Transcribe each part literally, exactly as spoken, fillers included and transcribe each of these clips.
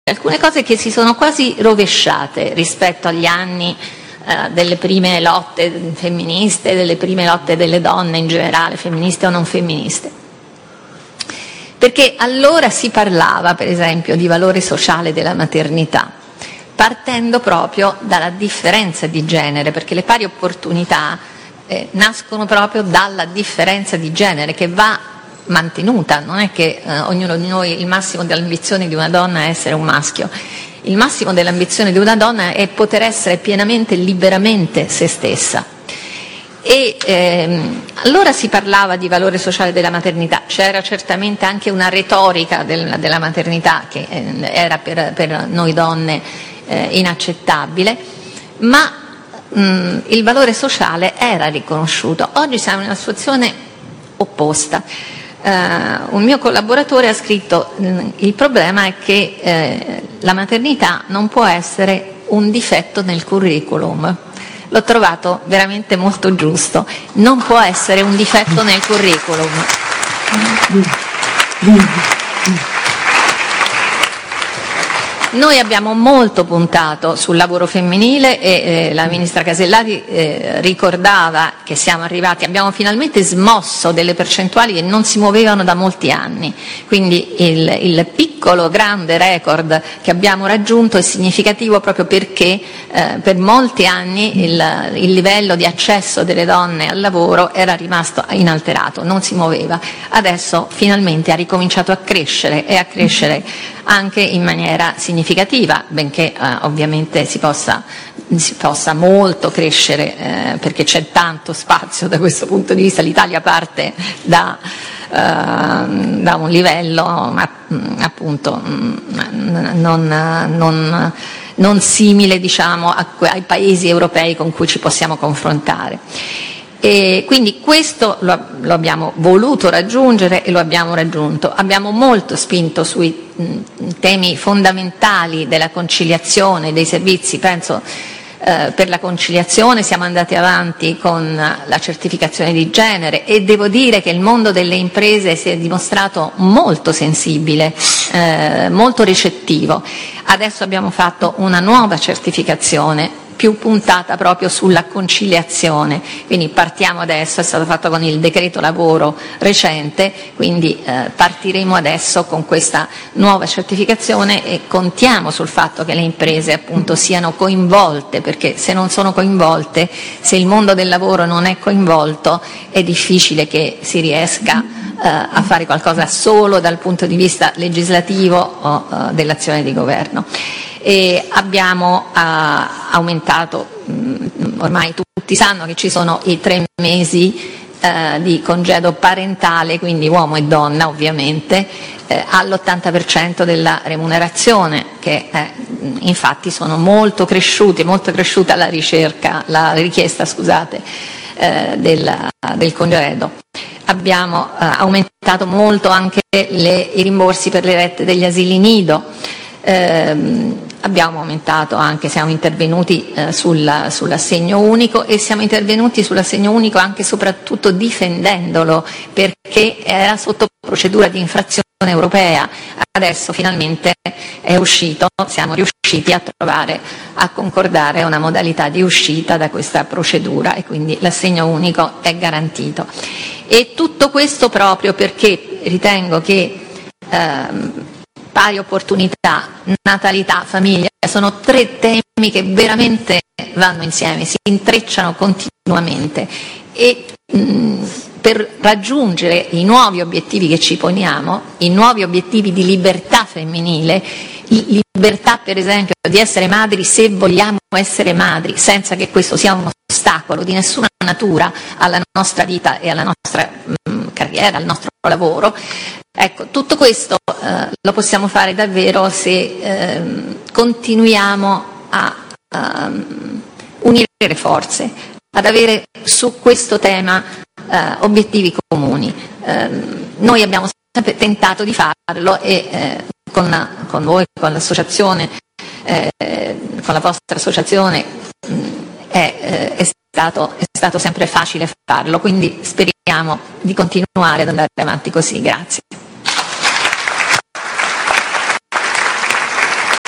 alcune cose che si sono quasi rovesciate rispetto agli anni eh, delle prime lotte femministe, delle prime lotte delle donne in generale, femministe o non femministe. Perché allora si parlava, per esempio, di valore sociale della maternità, partendo proprio dalla differenza di genere, perché le pari opportunità eh, nascono proprio dalla differenza di genere che va mantenuta. Non è che eh, ognuno di noi, il massimo dell'ambizione di una donna è essere un maschio, il massimo dell'ambizione di una donna è poter essere pienamente e liberamente se stessa. E ehm, allora si parlava di valore sociale della maternità, c'era certamente anche una retorica del, della maternità che eh, era per, per noi donne eh, inaccettabile, ma mh, il valore sociale era riconosciuto. Oggi siamo in una situazione opposta. Uh, un mio collaboratore ha scritto mh, il problema è che eh, la maternità non può essere un difetto nel curriculum. L'ho trovato veramente molto giusto, non può essere un difetto nel curriculum. Noi abbiamo molto puntato sul lavoro femminile e eh, la ministra Casellati eh, ricordava che siamo arrivati, abbiamo finalmente smosso delle percentuali che non si muovevano da molti anni, quindi il, il piccolo grande record che abbiamo raggiunto è significativo proprio perché eh, per molti anni il, il livello di accesso delle donne al lavoro era rimasto inalterato, non si muoveva. Adesso finalmente ha ricominciato a crescere e a crescere anche in maniera significativa, benché eh, ovviamente si possa, si possa molto crescere eh, perché c'è tanto spazio da questo punto di vista. L'Italia parte da, eh, da un livello ma, appunto non, non, non simile, diciamo, a, ai paesi europei con cui ci possiamo confrontare. E quindi questo lo, lo abbiamo voluto raggiungere e lo abbiamo raggiunto. Abbiamo molto spinto sui mh, temi fondamentali della conciliazione dei servizi, penso eh, per la conciliazione siamo andati avanti con la certificazione di genere e devo dire che il mondo delle imprese si è dimostrato molto sensibile, eh, molto ricettivo. Adesso abbiamo fatto una nuova certificazione più puntata proprio sulla conciliazione, quindi partiamo adesso, è stato fatto con il decreto lavoro recente, quindi eh, partiremo adesso con questa nuova certificazione e contiamo sul fatto che le imprese appunto siano coinvolte, perché se non sono coinvolte, se il mondo del lavoro non è coinvolto, è difficile che si riesca eh, a fare qualcosa solo dal punto di vista legislativo o eh, dell'azione di governo. E abbiamo uh, aumentato, mh, ormai tutti sanno che ci sono i tre mesi uh, di congedo parentale, quindi uomo e donna ovviamente, eh, all'ottanta per cento della remunerazione, che eh, infatti sono molto cresciuti, molto cresciuta la ricerca, la richiesta scusate, eh, del, del congedo. Abbiamo uh, aumentato molto anche le, i rimborsi per le rette degli asili nido. Eh, abbiamo aumentato anche, siamo intervenuti eh, sul, sull'assegno unico e siamo intervenuti sull'assegno unico anche e soprattutto difendendolo perché era sotto procedura di infrazione europea. Adesso finalmente è uscito, siamo riusciti a trovare, a concordare una modalità di uscita da questa procedura e quindi l'assegno unico è garantito. E tutto questo proprio perché ritengo che ehm, pari opportunità, natalità, famiglia, sono tre temi che veramente vanno insieme, si intrecciano continuamente e mh, per raggiungere i nuovi obiettivi che ci poniamo, i nuovi obiettivi di libertà femminile, libertà per esempio di essere madri se vogliamo essere madri, senza che questo sia un ostacolo di nessuna natura alla nostra vita e alla nostra mh, carriera, al nostro lavoro. Ecco, tutto questo eh, lo possiamo fare davvero se eh, continuiamo a, a unire le forze, ad avere su questo tema eh, obiettivi comuni. Eh, noi abbiamo sempre tentato di farlo e eh, con, con voi, con l'associazione, eh, con la vostra associazione mh, è, eh, è, stato, è stato sempre facile farlo, quindi speriamo di continuare ad andare avanti così. Grazie.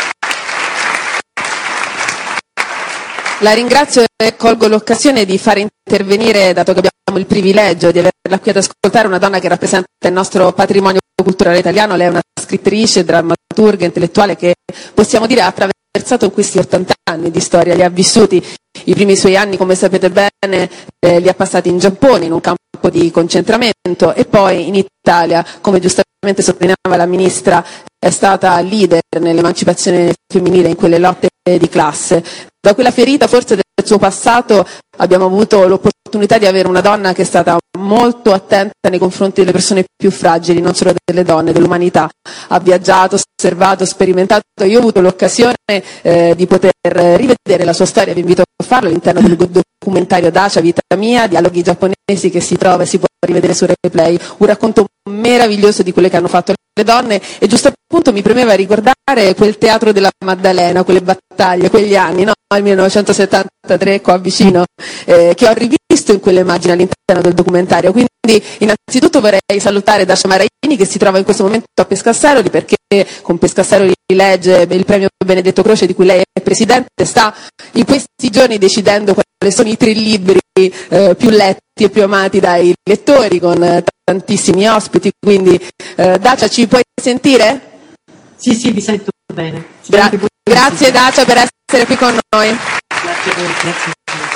La ringrazio e colgo l'occasione di fare intervenire, dato che abbiamo il privilegio di averla qui ad ascoltare, una donna che rappresenta il nostro patrimonio culturale italiano. Lei è una scrittrice, drammaturga, intellettuale che possiamo dire ha attraversato questi ottanta anni di storia, li ha vissuti. I primi suoi anni, come sapete bene, eh, li ha passati in Giappone, in un campo di concentramento, e poi in Italia, come giustamente sottolineava la Ministra, è stata leader nell'emancipazione femminile, in quelle lotte di classe. Da quella ferita forse del suo passato abbiamo avuto l'opportunità di avere una donna che è stata molto attenta nei confronti delle persone più fragili, non solo delle donne, dell'umanità. Ha viaggiato, osservato, sperimentato. Io ho avuto l'occasione eh, di poter rivedere la sua storia, vi invito a farlo all'interno del documentario Dacia, Vita Mia, dialoghi giapponesi, che si trova e si può rivedere su Replay. Un racconto meraviglioso di quelle che hanno fatto le donne, e giusto appunto mi premeva ricordare quel teatro della Maddalena, quelle battaglie, quegli anni, no? Il millenovecentosettantatré, qua vicino, eh, che ho rivisto in quelle immagini all'interno del documentario. Quindi innanzitutto vorrei salutare Dacia Maraini, che si trova in questo momento a Pescasseroli, perché con Pescasseroli legge il premio Benedetto Croce, di cui lei è presidente, sta in questi giorni decidendo quali sono i tre libri eh, più letti e più amati dai lettori, con eh, tantissimi ospiti. Quindi eh, Dacia, ci puoi sentire? Sì, sì, vi sento bene. Gra- grazie Dacia per essere qui con noi. Grazie a voi, grazie a voi.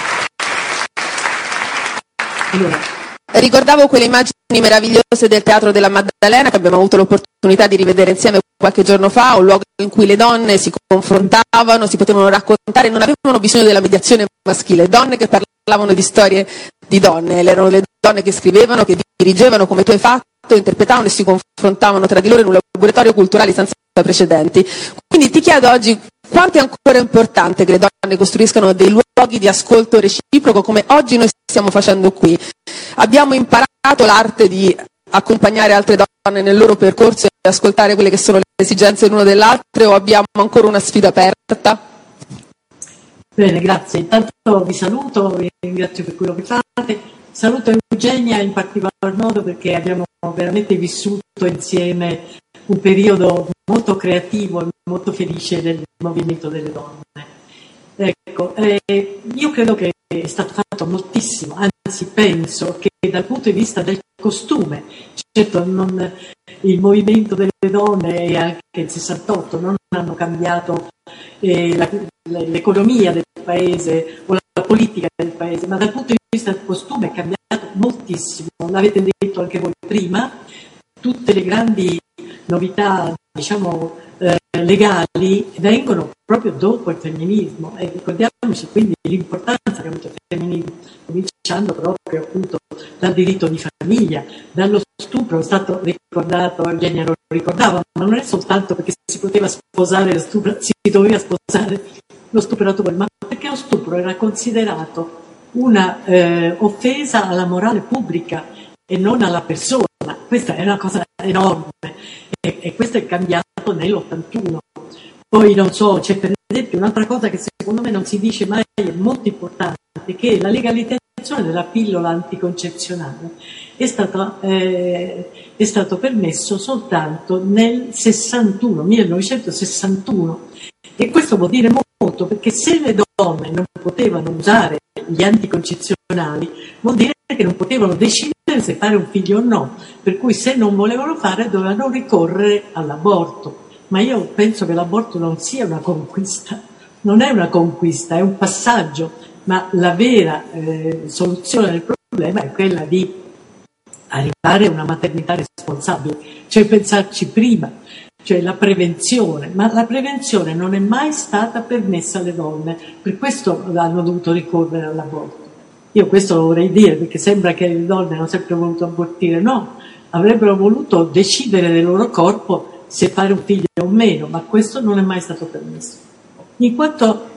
Allora, ricordavo quelle immagini meravigliose del Teatro della Maddalena, che abbiamo avuto l'opportunità di rivedere insieme qualche giorno fa, un luogo in cui le donne si confrontavano, si potevano raccontare, non avevano bisogno della mediazione maschile, donne che parlavano di storie di donne, erano le donne che scrivevano, che dirigevano come tu hai fatto, interpretavano e si confrontavano tra di loro in un laboratorio culturale senza precedenti. Quindi ti chiedo oggi quanto è ancora importante che le donne costruiscano dei luoghi di ascolto reciproco, come oggi noi stiamo facendo qui. Abbiamo imparato l'arte di accompagnare altre donne nel loro percorso e ascoltare quelle che sono le esigenze l'uno dell'altro, o abbiamo ancora una sfida aperta? Bene, grazie. Intanto vi saluto, vi ringrazio per quello che fate. Saluto Eugenia in particolar modo, perché abbiamo veramente vissuto insieme un periodo molto creativo e molto felice del movimento delle donne. Ecco, eh, io credo che è stato fatto moltissimo, anzi penso che dal punto di vista del costume, certo non, il movimento delle donne e anche il sessantotto non hanno cambiato eh, la, l'economia del paese o la politica del paese, ma dal punto di vista del costume è cambiato moltissimo. L'avete detto anche voi prima, tutte le grandi novità, diciamo, eh, legali vengono proprio dopo il femminismo, e ricordiamoci quindi l'importanza che ha avuto il femminismo, cominciando proprio appunto dal diritto di famiglia, dallo stupro. È stato ricordato, Eugenia lo ricordava, ma non è soltanto perché si poteva sposare lo stupro, si doveva sposare lo stupratore, ma perché lo stupro era considerato una eh, offesa alla morale pubblica e non alla persona. Questa è una cosa enorme, e, e questo è cambiato nell'ottantuno. Poi non so, c'è per esempio un'altra cosa che secondo me non si dice mai, è molto importante, che la legalizzazione della pillola anticoncezionale è stata, eh, è stato permesso soltanto nel sessantuno, millenovecentosessantuno, e questo vuol dire molto, perché se le donne non potevano usare gli anticoncezionali vuol dire che non potevano decidere se fare un figlio o no, per cui se non volevano fare dovevano ricorrere all'aborto. Ma io penso che l'aborto non sia una conquista, non è una conquista, è un passaggio, ma la vera eh, soluzione del problema è quella di arrivare a una maternità responsabile, cioè pensarci prima, cioè la prevenzione, ma la prevenzione non è mai stata permessa alle donne, per questo hanno dovuto ricorrere all'aborto. Io questo lo vorrei dire, perché sembra che le donne hanno sempre voluto abortire, no, avrebbero voluto decidere del loro corpo se fare un figlio o meno, ma questo non è mai stato permesso. In quanto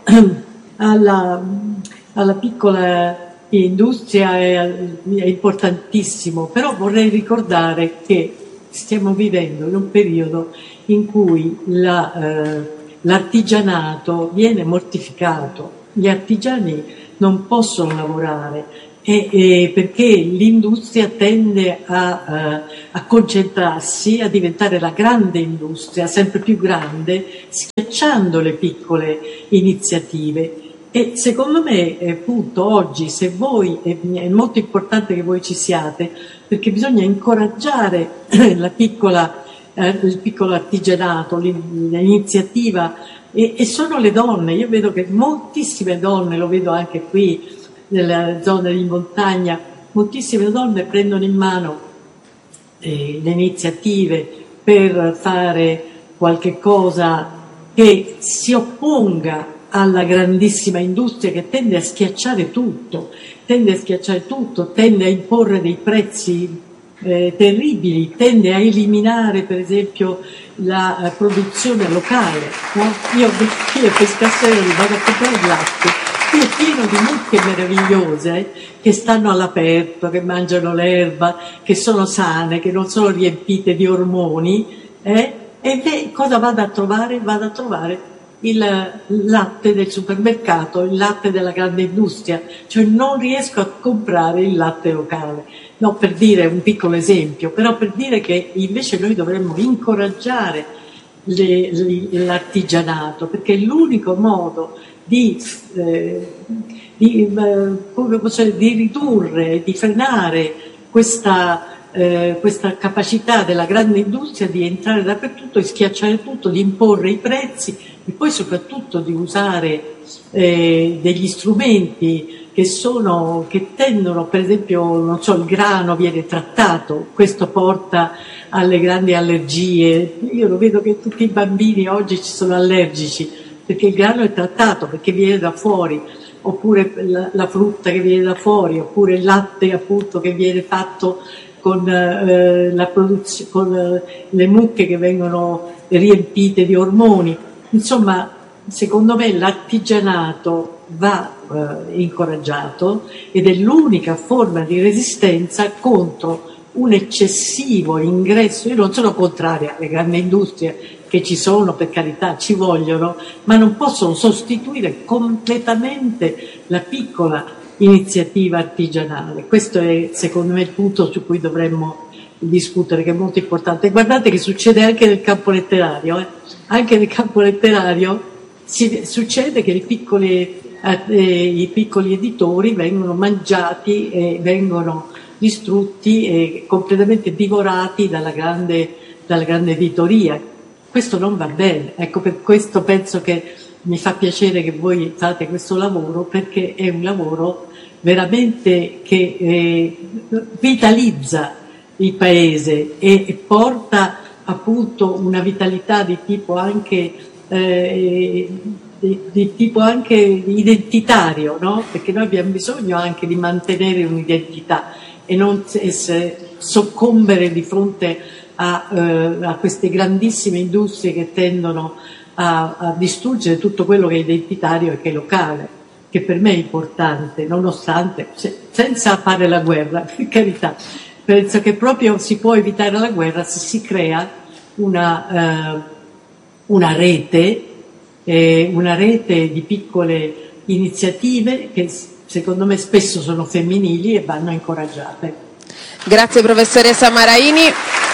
alla, alla piccola industria è, è importantissimo, però vorrei ricordare che stiamo vivendo in un periodo in cui la, eh, l'artigianato viene mortificato, gli artigiani non possono lavorare e, e perché l'industria tende a, uh, a concentrarsi, a diventare la grande industria, sempre più grande, schiacciando le piccole iniziative. E secondo me, appunto, oggi, se voi, è, è molto importante che voi ci siate, perché bisogna incoraggiare la piccola, eh, il piccolo artigianato, l'iniziativa, e, e sono le donne. Io vedo che moltissime donne, lo vedo anche qui nelle zone di montagna, moltissime donne prendono in mano eh, le iniziative per fare qualche cosa che si opponga alla grandissima industria che tende a schiacciare tutto, tende a schiacciare tutto, tende a imporre dei prezzi eh, terribili, tende a eliminare per esempio la, la produzione locale. No? Io qui a Pescasseroli vado a comprare il latte, qui è pieno di mucche meravigliose eh, che stanno all'aperto, che mangiano l'erba, che sono sane, che non sono riempite di ormoni, eh? E beh, cosa vado a trovare? Vado a trovare il latte del supermercato, il latte della grande industria, cioè non riesco a comprare il latte locale. No, per dire un piccolo esempio, però per dire che invece noi dovremmo incoraggiare le, le, l'artigianato, perché è l'unico modo di, eh, di, eh, come posso dire, di ridurre, di frenare questa Eh, questa capacità della grande industria di entrare dappertutto e schiacciare tutto, di imporre i prezzi e poi soprattutto di usare eh, degli strumenti che sono, che tendono, per esempio, non so, il grano viene trattato, questo porta alle grandi allergie. Io lo vedo che tutti i bambini oggi ci sono allergici perché il grano è trattato, perché viene da fuori, oppure la, la frutta che viene da fuori, oppure il latte appunto che viene fatto con, eh, la produzione, con eh, le mucche che vengono riempite di ormoni. Insomma, secondo me l'artigianato va eh, incoraggiato ed è l'unica forma di resistenza contro un eccessivo ingresso. Io non sono contraria alle grandi industrie che ci sono, per carità, ci vogliono, ma non possono sostituire completamente la piccola iniziativa artigianale. Questo è secondo me il punto su cui dovremmo discutere, che è molto importante. Guardate che succede anche nel campo letterario, eh? Anche nel campo letterario si, succede che i piccoli, eh, i piccoli editori vengono mangiati e vengono distrutti e completamente divorati dalla grande, dalla grande editoria. Questo non va bene, ecco, per questo penso che mi fa piacere che voi fate questo lavoro, perché è un lavoro veramente che eh, vitalizza il paese e, e porta appunto una vitalità di tipo anche, eh, di, di tipo anche identitario, no? Perché noi abbiamo bisogno anche di mantenere un'identità e non essere, soccombere di fronte a, eh, a queste grandissime industrie che tendono A, a distruggere tutto quello che è identitario e che è locale, che per me è importante, nonostante, se, senza fare la guerra, per carità. Penso che proprio si può evitare la guerra se si crea una, eh, una rete, eh, una rete di piccole iniziative che secondo me spesso sono femminili e vanno incoraggiate. Grazie professoressa Maraini.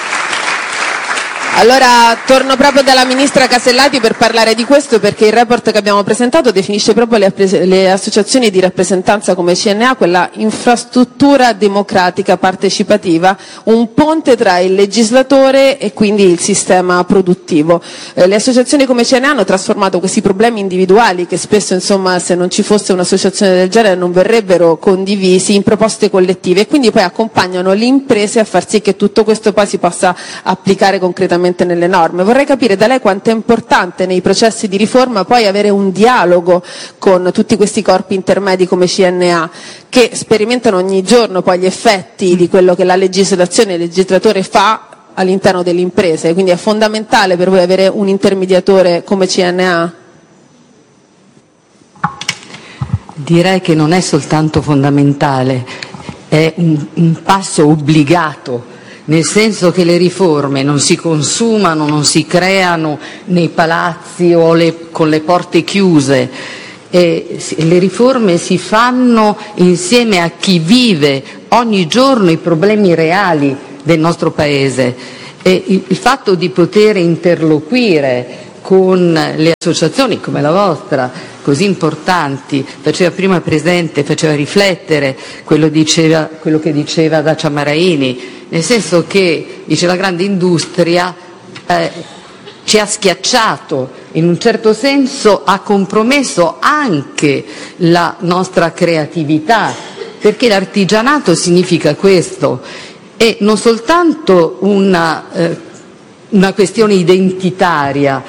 Allora torno proprio dalla ministra Casellati per parlare di questo, perché il report che abbiamo presentato definisce proprio le, le associazioni di rappresentanza come C N A, quella infrastruttura democratica partecipativa, un ponte tra il legislatore e quindi il sistema produttivo. Eh, le associazioni come C N A hanno trasformato questi problemi individuali, che spesso insomma se non ci fosse un'associazione del genere non verrebbero condivisi, in proposte collettive, e quindi poi accompagnano le imprese a far sì che tutto questo poi si possa applicare concretamente nelle norme. Vorrei capire da lei quanto è importante nei processi di riforma poi avere un dialogo con tutti questi corpi intermedi come C N A, che sperimentano ogni giorno poi gli effetti di quello che la legislazione e il legislatore fa all'interno delle imprese, quindi è fondamentale per voi avere un intermediatore come C N A? Direi che non è soltanto fondamentale, è un, un passo obbligato, nel senso che le riforme non si consumano, non si creano nei palazzi o le, con le porte chiuse. E le riforme si fanno insieme a chi vive ogni giorno i problemi reali del nostro Paese. E il, il fatto di poter interloquire con le associazioni come la vostra, così importanti, faceva prima presente, faceva riflettere quello, diceva, quello che diceva Dacia Maraini, nel senso che, dice, la grande industria eh, ci ha schiacciato, in un certo senso ha compromesso anche la nostra creatività, perché l'artigianato significa questo, e non soltanto una, eh, una questione identitaria,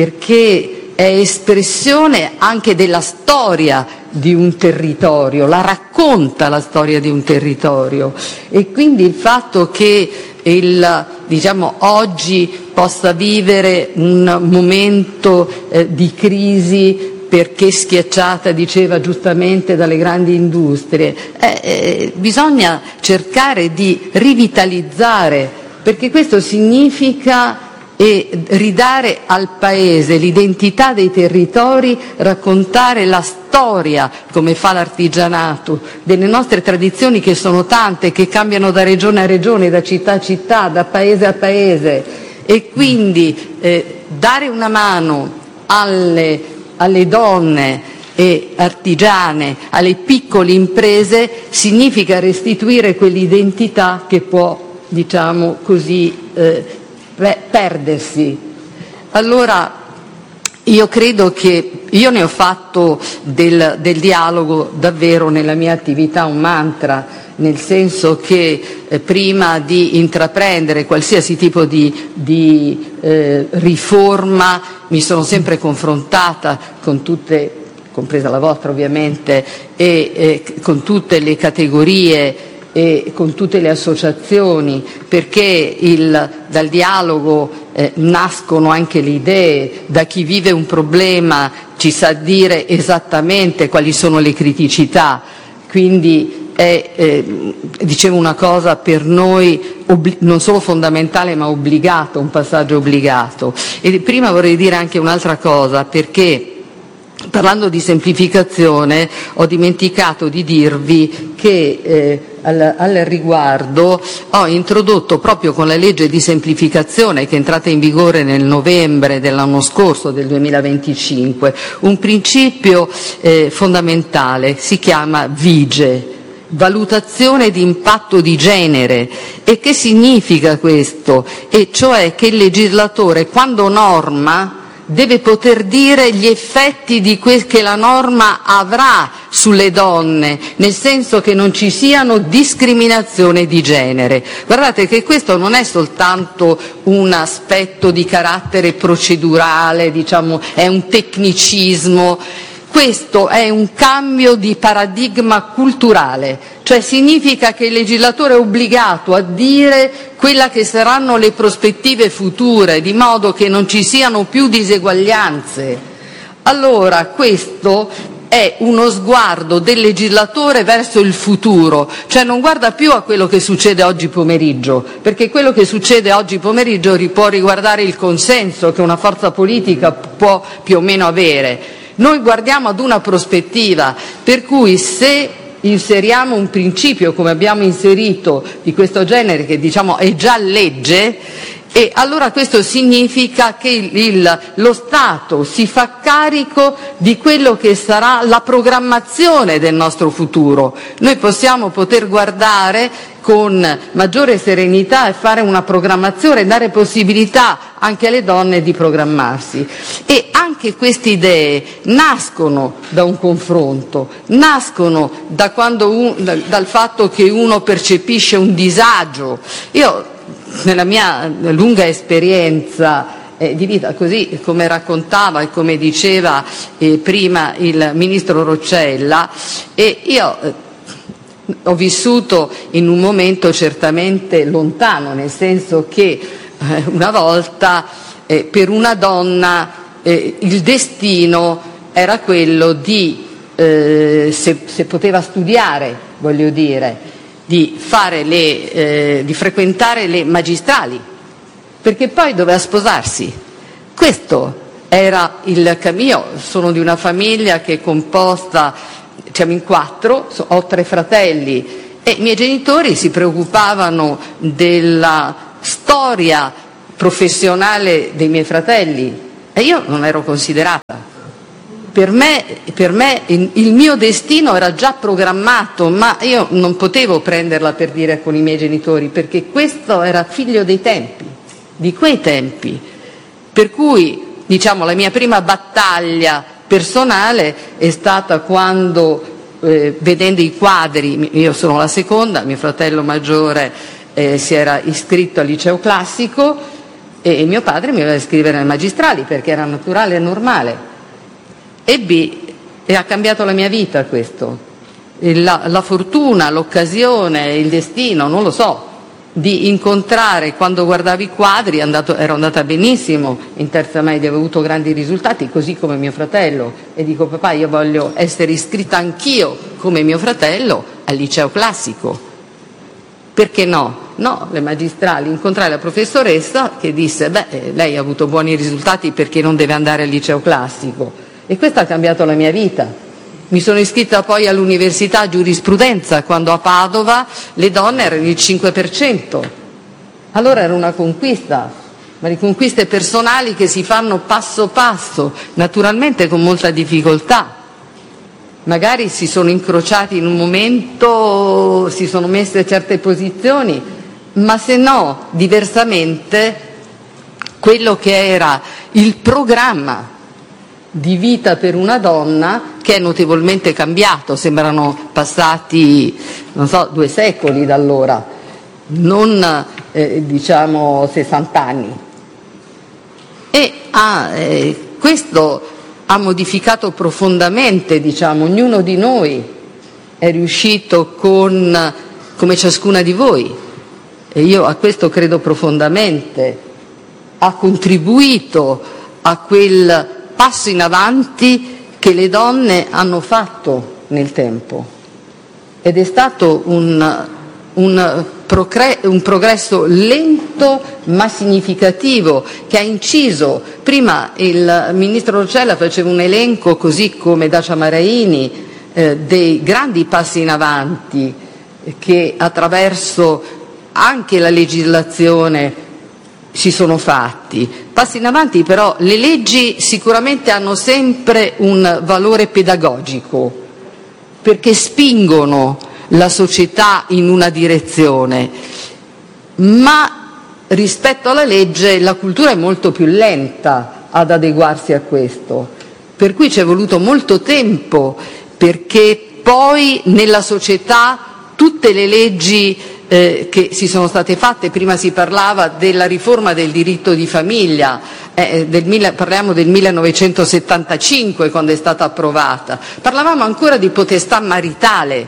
perché è espressione anche della storia di un territorio, la racconta la storia di un territorio, e quindi il fatto che il, diciamo, oggi possa vivere un momento eh, di crisi perché schiacciata, diceva giustamente, dalle grandi industrie, eh, eh, bisogna cercare di rivitalizzare, perché questo significa e ridare al Paese l'identità dei territori, raccontare la storia, come fa l'artigianato, delle nostre tradizioni, che sono tante, che cambiano da regione a regione, da città a città, da paese a paese, e quindi eh, dare una mano alle, alle donne e artigiane, alle piccole imprese, significa restituire quell'identità che può, diciamo così, eh, perdersi. Allora io credo che io ne ho fatto del, del dialogo davvero nella mia attività un mantra, nel senso che eh, prima di intraprendere qualsiasi tipo di, di eh, riforma mi sono sempre confrontata con tutte, compresa la vostra ovviamente, e eh, con tutte le categorie e con tutte le associazioni, perché il, dal dialogo eh, nascono anche le idee, da chi vive un problema ci sa dire esattamente quali sono le criticità, quindi è, eh, dicevo una cosa per noi obli- non solo fondamentale ma obbligato, un passaggio obbligato. E prima vorrei dire anche un'altra cosa, perché parlando di semplificazione ho dimenticato di dirvi che eh, al, al riguardo ho introdotto proprio con la legge di semplificazione che è entrata in vigore nel novembre dell'anno scorso, del duemilaventicinque, un principio eh, fondamentale, si chiama VIGE, valutazione di impatto di genere. E che significa questo? E cioè che il legislatore, quando norma, deve poter dire gli effetti di quel che la norma avrà sulle donne, nel senso che non ci siano discriminazioni di genere. Guardate che questo non è soltanto un aspetto di carattere procedurale, diciamo, è un tecnicismo. Questo è un cambio di paradigma culturale, cioè significa che il legislatore è obbligato a dire quelle che saranno le prospettive future, di modo che non ci siano più diseguaglianze. Allora questo è uno sguardo del legislatore verso il futuro, cioè non guarda più a quello che succede oggi pomeriggio, perché quello che succede oggi pomeriggio può riguardare il consenso che una forza politica può più o meno avere. Noi guardiamo ad una prospettiva, per cui se inseriamo un principio come abbiamo inserito di questo genere, che diciamo è già legge, e allora questo significa che il, il, lo Stato si fa carico di quello che sarà la programmazione del nostro futuro. Noi possiamo poter guardare con maggiore serenità e fare una programmazione, dare possibilità anche alle donne di programmarsi. E anche queste idee nascono da un confronto, nascono da quando un, da, dal fatto che uno percepisce un disagio. Io nella mia lunga esperienza eh, di vita, così come raccontava e come diceva eh, prima il ministro Roccella, e io eh, ho vissuto in un momento certamente lontano, nel senso che eh, una volta eh, per una donna eh, il destino era quello di, eh, se, se poteva studiare, voglio dire, di fare le, eh, di frequentare le magistrali, perché poi doveva sposarsi. Questo era il cammino. Sono di una famiglia che è composta, siamo in quattro, ho tre fratelli, e i miei genitori si preoccupavano della storia professionale dei miei fratelli. e io non ero considerata. Per me, per me il mio destino era già programmato, ma io non potevo prenderla per dire con i miei genitori, perché questo era figlio dei tempi, di quei tempi. Per cui, diciamo, la mia prima battaglia personale è stata quando, eh, vedendo i quadri, io sono la seconda, mio fratello maggiore eh, si era iscritto al liceo classico e, e mio padre mi aveva iscrivere ai magistrali perché era naturale e normale. Ebbi, e ha cambiato la mia vita questo, la, la fortuna, l'occasione, il destino, non lo so, di incontrare, quando guardavo i quadri, andato, ero andata benissimo, in terza media avevo avuto grandi risultati, così come mio fratello, e dico: papà, io voglio essere iscritta anch'io, come mio fratello, al liceo classico. Perché no? No, le magistrali, incontrai la professoressa che disse: beh, lei ha avuto buoni risultati, perché non deve andare al liceo classico? E questo ha cambiato la mia vita. Mi sono iscritta poi all'università giurisprudenza, quando a Padova le donne erano il cinque per cento. Allora era una conquista, ma le conquiste personali che si fanno passo passo, naturalmente con molta difficoltà. Magari si sono incrociati in un momento, si sono messe certe posizioni, ma se no, diversamente, quello che era il programma di vita per una donna, che è notevolmente cambiato, sembrano passati, non so, due secoli da allora, non eh, diciamo sessanta anni. E ha, eh, questo ha modificato profondamente, diciamo, ognuno di noi è riuscito con, come ciascuna di voi, e io a questo credo profondamente, ha contribuito a quel passo in avanti che le donne hanno fatto nel tempo, ed è stato un, un, procre- un progresso lento ma significativo, che ha inciso. Prima il ministro Roccella faceva un elenco, così come Dacia Maraini, eh, dei grandi passi in avanti che attraverso anche la legislazione si sono fatti. Passi in avanti, però le leggi sicuramente hanno sempre un valore pedagogico, perché spingono la società in una direzione, ma rispetto alla legge la cultura è molto più lenta ad adeguarsi a questo, per cui ci è voluto molto tempo perché poi nella società tutte le leggi Eh, che si sono state fatte, prima si parlava della riforma del diritto di famiglia, eh, del, parliamo del millenovecentosettantacinque quando è stata approvata, parlavamo ancora di potestà maritale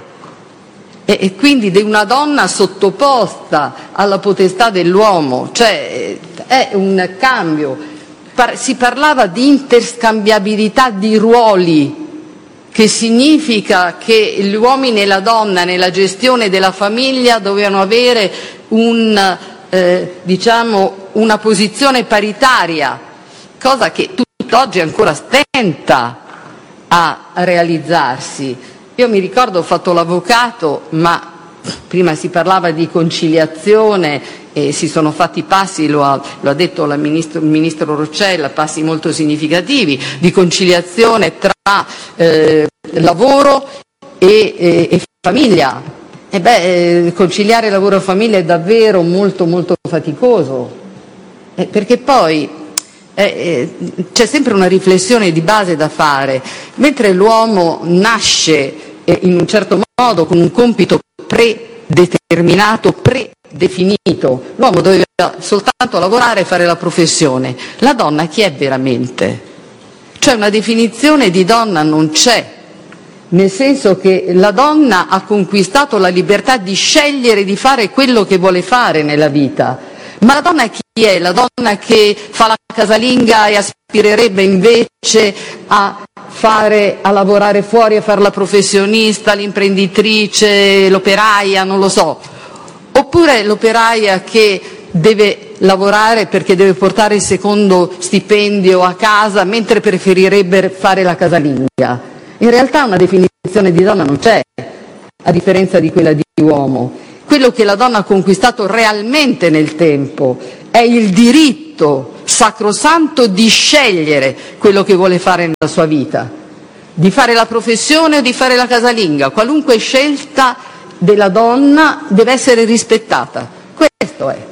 e, e quindi di una donna sottoposta alla potestà dell'uomo, cioè è un cambio. Par- si parlava di interscambiabilità di ruoli, che significa che gli uomini e la donna nella gestione della famiglia dovevano avere un, eh, diciamo, una posizione paritaria, cosa che tutt'oggi ancora stenta a realizzarsi. Io mi ricordo, ho fatto l'avvocato, ma prima si parlava di conciliazione e si sono fatti passi, lo ha, lo ha detto la ministro, il ministro Roccella, passi molto significativi di conciliazione tra eh, lavoro e, e, e famiglia. E beh, eh, conciliare lavoro e famiglia è davvero molto molto faticoso, eh, perché poi eh, eh, c'è sempre una riflessione di base da fare. Mentre l'uomo nasce eh, in un certo modo con un compito predeterminato, predefinito, l'uomo doveva soltanto lavorare e fare la professione. La donna chi è veramente? Cioè una definizione di donna non c'è, nel senso che la donna ha conquistato la libertà di scegliere di fare quello che vuole fare nella vita. Ma la donna chi è? La donna che fa la casalinga e aspirerebbe invece a fare, a lavorare fuori, a fare la professionista, l'imprenditrice, l'operaia, non lo so. Oppure l'operaia che deve lavorare perché deve portare il secondo stipendio a casa, mentre preferirebbe fare la casalinga. In realtà una definizione di donna non c'è, a differenza di quella di uomo. Quello che la donna ha conquistato realmente nel tempo è il diritto sacrosanto di scegliere quello che vuole fare nella sua vita, di fare la professione o di fare la casalinga. Qualunque scelta della donna deve essere rispettata. Questo è.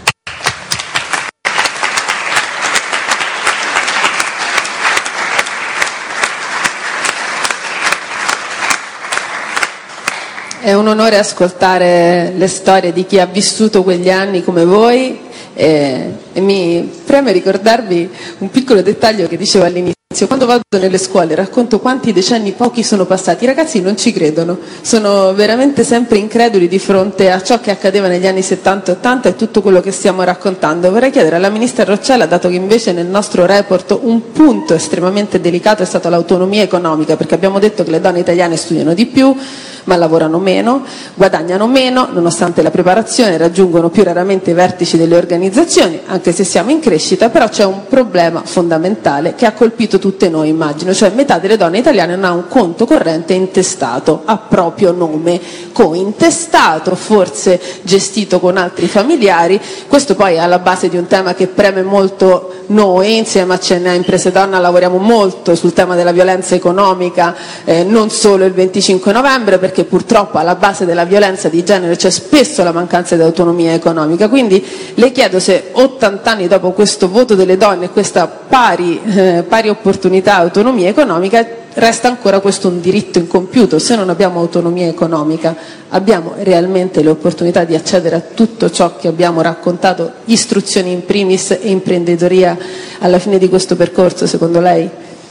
È un onore ascoltare le storie di chi ha vissuto quegli anni come voi e, e mi preme ricordarvi un piccolo dettaglio che dicevo all'inizio. Quando vado nelle scuole racconto quanti decenni pochi sono passati, i ragazzi non ci credono, sono veramente sempre increduli di fronte a ciò che accadeva negli anni settanta e ottanta e tutto quello che stiamo raccontando. Vorrei chiedere alla Ministra Roccella, dato che invece nel nostro report un punto estremamente delicato è stata l'autonomia economica, perché abbiamo detto che le donne italiane studiano di più ma lavorano meno, guadagnano meno, nonostante la preparazione raggiungono più raramente i vertici delle organizzazioni, anche se siamo in crescita, però c'è un problema fondamentale che ha colpito tutte noi, immagino, cioè metà delle donne italiane non ha un conto corrente intestato a proprio nome, cointestato, forse gestito con altri familiari. Questo poi è alla base di un tema che preme molto noi, insieme a C N A Imprese Donna lavoriamo molto sul tema della violenza economica, eh, non solo il venticinque novembre, perché purtroppo alla base della violenza di genere c'è spesso la mancanza di autonomia economica. Quindi le chiedo se ottanta anni dopo questo voto delle donne e questa pari, eh, pari opportunità, autonomia economica, resta ancora questo un diritto incompiuto. Se non abbiamo autonomia economica, abbiamo realmente le opportunità di accedere a tutto ciò che abbiamo raccontato, istruzioni in primis e imprenditoria alla fine di questo percorso, secondo lei?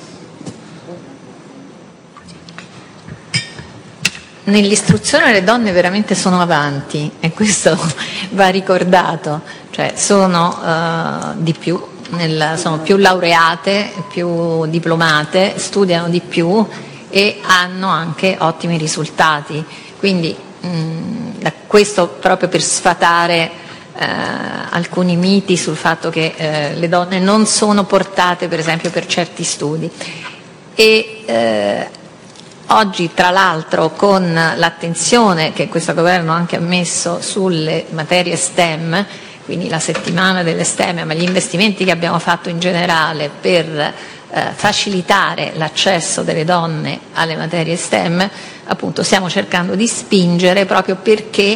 Nell'istruzione le donne veramente sono avanti e questo va ricordato, cioè sono uh, di più, nel, sono più laureate, più diplomate, studiano di più e hanno anche ottimi risultati. Quindi mh, questo proprio per sfatare uh, alcuni miti sul fatto che uh, le donne non sono portate per esempio per certi studi. E, uh, Oggi, tra l'altro, con l'attenzione che questo governo anche ha messo sulle materie STEM, quindi la settimana delle STEM, ma gli investimenti che abbiamo fatto in generale per eh, facilitare l'accesso delle donne alle materie STEM, appunto stiamo cercando di spingere proprio perché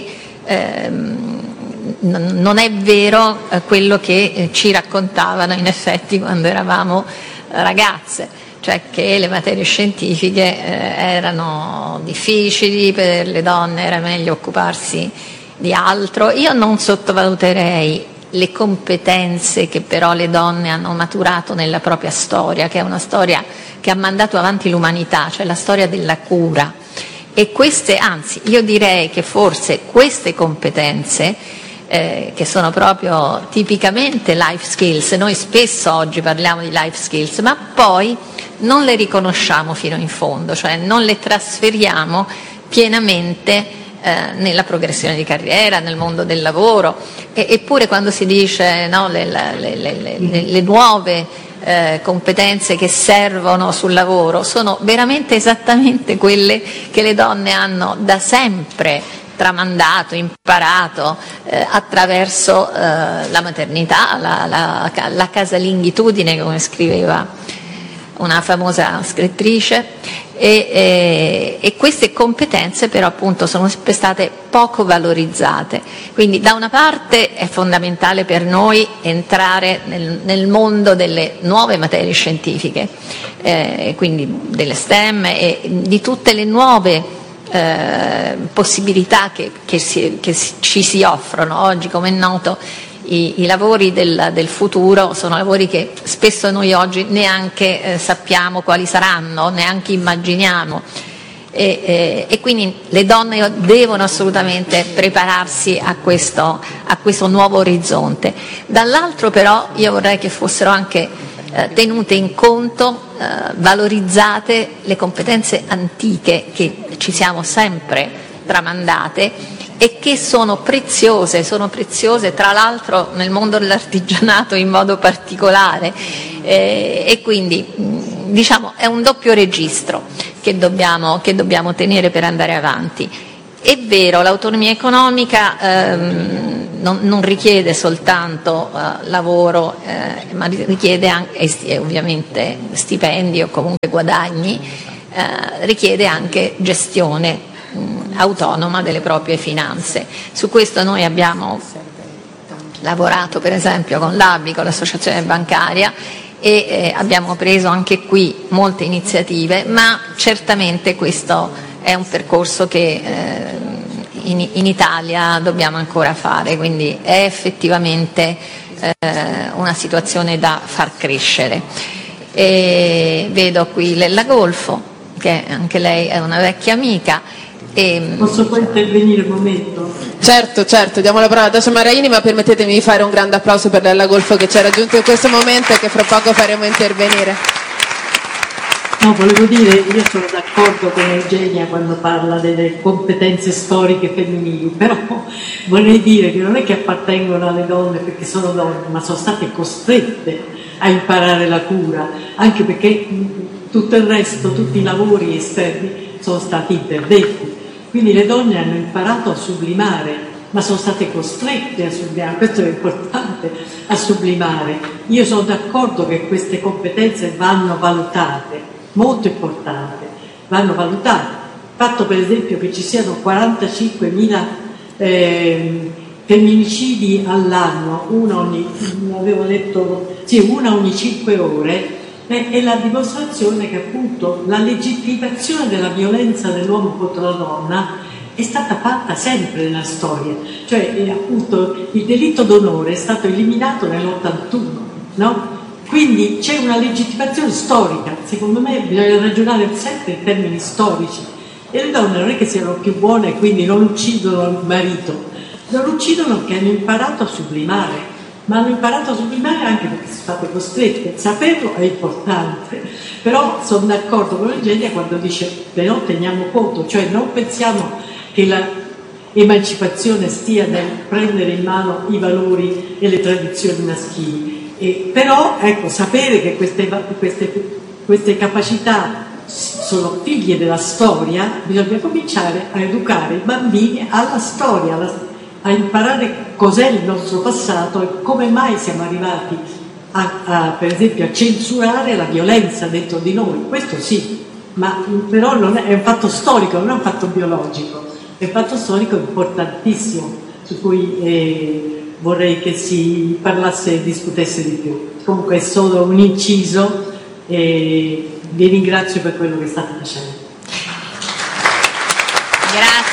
ehm, non è vero eh, quello che eh, ci raccontavano in effetti quando eravamo eh, ragazze. Cioè che le materie scientifiche eh, erano difficili, per le donne era meglio occuparsi di altro. Io non sottovaluterei le competenze che però le donne hanno maturato nella propria storia, che è una storia che ha mandato avanti l'umanità, cioè la storia della cura. E queste, anzi, io direi che forse queste competenze Eh, che sono proprio tipicamente life skills, noi spesso oggi parliamo di life skills, ma poi non le riconosciamo fino in fondo, cioè non le trasferiamo pienamente eh, nella progressione di carriera, nel mondo del lavoro. E, eppure quando si dice no, le, le, le, le, le nuove eh, competenze che servono sul lavoro sono veramente esattamente quelle che le donne hanno da sempre tramandato, imparato eh, attraverso eh, la maternità, la, la, la casalinghitudine, come scriveva una famosa scrittrice, e, e, e queste competenze però appunto sono sempre state poco valorizzate. Quindi da una parte è fondamentale per noi entrare nel, nel mondo delle nuove materie scientifiche, eh, quindi delle STEM e di tutte le nuove Eh, possibilità che, che, si, che ci si offrono. Oggi, come è noto, i, i lavori del, del futuro sono lavori che spesso noi oggi neanche eh, sappiamo quali saranno, neanche immaginiamo, e, eh, e quindi le donne devono assolutamente prepararsi a questo, a questo nuovo orizzonte. Dall'altro però io vorrei che fossero anche eh, tenute in conto, eh, valorizzate le competenze antiche che ci siamo sempre tramandate e che sono preziose, sono preziose tra l'altro nel mondo dell'artigianato in modo particolare, eh, e quindi diciamo è un doppio registro che dobbiamo, che dobbiamo tenere per andare avanti. È vero, l'autonomia economica ehm, non, non richiede soltanto uh, lavoro, eh, ma richiede anche, e ovviamente stipendi o comunque guadagni, eh, richiede anche gestione mh, autonoma delle proprie finanze. Su questo noi abbiamo lavorato per esempio con l'A B I, con l'associazione bancaria, e eh, abbiamo preso anche qui molte iniziative, ma certamente questo è un percorso che eh, in, in Italia dobbiamo ancora fare, quindi è effettivamente eh, una situazione da far crescere. E vedo qui Lella Golfo, che anche lei è una vecchia amica. E... Posso poi intervenire un momento? Certo, certo, diamo la parola a Dacia Maraini, ma permettetemi di fare un grande applauso per Lella Golfo che ci ha raggiunto in questo momento e che fra poco faremo intervenire. No, volevo dire, io sono d'accordo con Eugenia quando parla delle competenze storiche femminili, però vorrei dire che non è che appartengono alle donne perché sono donne, ma sono state costrette a imparare la cura, anche perché tutto il resto, tutti i lavori esterni sono stati interdetti. Quindi le donne hanno imparato a sublimare, ma sono state costrette a sublimare, questo è importante, a sublimare. Io sono d'accordo che queste competenze vanno valutate, molto importante, vanno valutate. Il fatto per esempio che ci siano quarantacinquemila eh, femminicidi all'anno, una ogni, avevo letto, sì, una ogni cinque ore, eh, è la dimostrazione che appunto la legittimazione della violenza dell'uomo contro la donna è stata fatta sempre nella storia, cioè eh, appunto il delitto d'onore è stato eliminato nell'ottantuno, no? Quindi c'è una legittimazione storica, secondo me bisogna ragionare sempre in termini storici, e le donne non è che siano più buone e quindi non uccidono il marito, non lo uccidono perché hanno imparato a sublimare, ma hanno imparato a sublimare anche perché sono state costrette. Saperlo è importante, però sono d'accordo con Eugenia quando dice però teniamo conto, cioè non pensiamo che l'emancipazione stia nel prendere in mano i valori e le tradizioni maschili, e, però ecco, sapere che queste, queste, queste capacità sono figlie della storia, bisogna cominciare a educare i bambini alla storia, alla a imparare cos'è il nostro passato e come mai siamo arrivati a, a, per esempio a censurare la violenza dentro di noi, questo sì, ma però non è, è un fatto storico, non è un fatto biologico, è un fatto storico importantissimo su cui eh, vorrei che si parlasse e discutesse di più. Comunque è solo un inciso e vi ringrazio per quello che state facendo. Grazie.